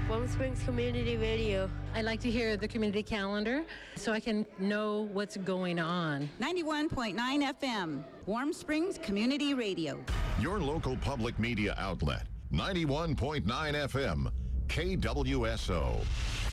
Warm Springs Community Radio. I like to hear the community calendar so I can know what's going on. 91.9 FM, Warm Springs Community Radio. Your local public media outlet, 91.9 FM, KWSO.